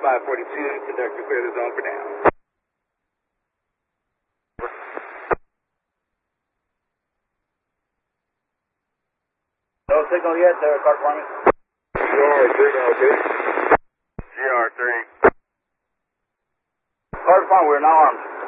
542, conductor clear the zone for now. No signal yet, card for me. GR3 now, okay? GR3. Card for, we're now armed.